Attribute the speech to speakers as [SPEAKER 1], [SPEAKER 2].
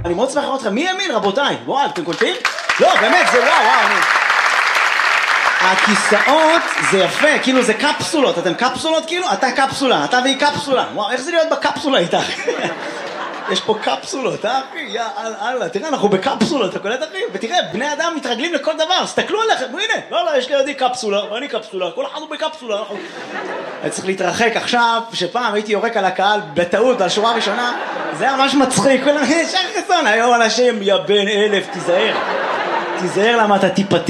[SPEAKER 1] אני מאוד שמח לראות אתכם. מי האמין, רבותיי? וואו, אתם קולטים? לא, באמת, זה וואו. הכיסאות זה יפה, כאילו זה קפסולות. אתם קפסולות כאילו? אתה קפסולה, אתה והיא קפסולה. וואו, איך זה להיות בקפסולה איתך? יש פה קפסולות, אחי? יא אללה, תראה, אנחנו בקפסולות, אתה קולט אחי? ותראה, בני אדם מתרגלים לכל דבר, סתכלו עליכם, והנה, לא, יש לידי קפסולה, ואני קפסולה, כל אחד הוא בקפסולה. אני צריך להתרחק עכשיו, שפעם הייתי יורק על הקהל בטעות, על שורה ראשונה, זה היה ממש מצחיק, כולם, שחר חסון, היום אנשים, יא בן אלף, תיזהר למה אתה טיפתי.